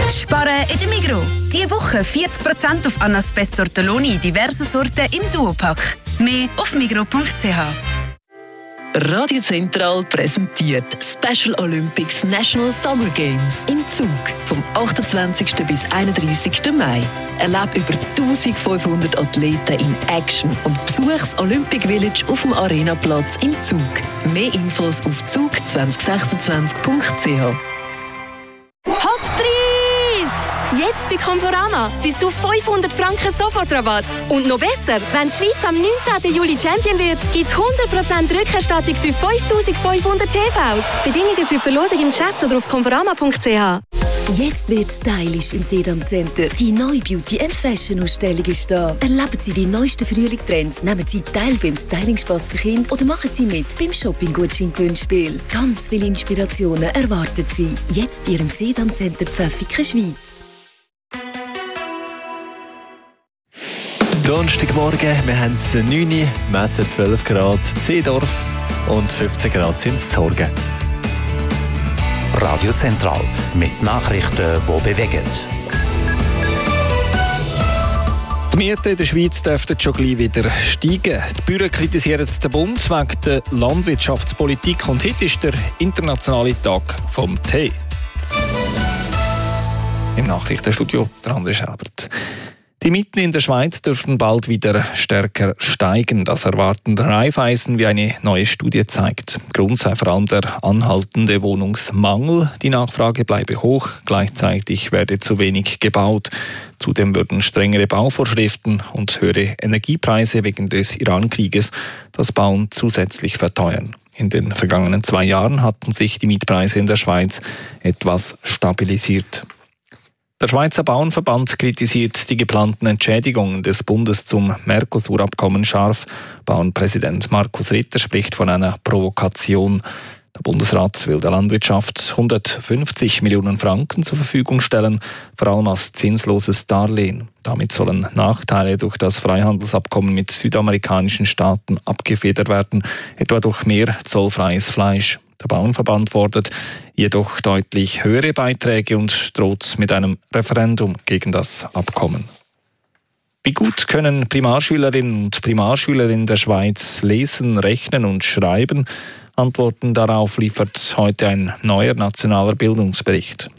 Sparen in der Migros. Diese Woche 40% auf Anaspeis Tortelloni in diversen Sorten im Duopack. Mehr auf migros.ch. Radio Zentral präsentiert Special Olympics National Summer Games in Zug vom 28. bis 31. Mai. Erlebe über 1500 Athleten in Action und besuche das Olympic Village auf dem Arenaplatz in Zug. Mehr Infos auf zug2026.ch. Jetzt bei Conforama bis zu 500 Franken Sofortrabatt. Und noch besser, wenn die Schweiz am 19. Juli Champion wird, gibt es 100% Rückerstattung für 5500 TVs. Bedingungen für die Verlosung im Geschäft oder auf conforama.ch. Jetzt wird stylisch im Sedam Center. Die neue Beauty and Fashion Ausstellung ist da. Erleben Sie die neuesten Frühlingstrends, nehmen Sie teil beim Styling-Spass für Kinder oder machen Sie mit beim Shopping-Gutschein-Gewinnspiel. Ganz viele Inspirationen erwarten Sie. Jetzt in Ihrem Sedam Center Pfäffiken, Schweiz. Donnerstagmorgen, wir haben es 9 Uhr, messen 12 Grad in Zeedorf und 15 Grad sind es Sorgen. Radio Zentral mit Nachrichten, die bewegen. Die Mieten in der Schweiz dürften schon gleich wieder steigen. Die Bauern kritisieren den Bund wegen der Landwirtschaftspolitik und heute ist der internationale Tag vom Tee. Im Nachrichtenstudio der André Schelbert. Die Mieten in der Schweiz dürften bald wieder stärker steigen. Das erwarten der Raiffeisen, wie eine neue Studie zeigt. Grund sei vor allem der anhaltende Wohnungsmangel. Die Nachfrage bleibe hoch, gleichzeitig werde zu wenig gebaut. Zudem würden strengere Bauvorschriften und höhere Energiepreise wegen des Iran-Krieges das Bauen zusätzlich verteuern. In den vergangenen 2 Jahren hatten sich die Mietpreise in der Schweiz etwas stabilisiert. Der Schweizer Bauernverband kritisiert die geplanten Entschädigungen des Bundes zum Mercosur-Abkommen scharf. Bauernpräsident Markus Ritter spricht von einer Provokation. Der Bundesrat will der Landwirtschaft 150 Millionen Franken zur Verfügung stellen, vor allem als zinsloses Darlehen. Damit sollen Nachteile durch das Freihandelsabkommen mit südamerikanischen Staaten abgefedert werden, etwa durch mehr zollfreies Fleisch. Der Bauernverband fordert jedoch deutlich höhere Beiträge und droht mit einem Referendum gegen das Abkommen. Wie gut können Primarschülerinnen und Primarschüler in der Schweiz lesen, rechnen und schreiben? Antworten darauf liefert heute ein neuer nationaler Bildungsbericht.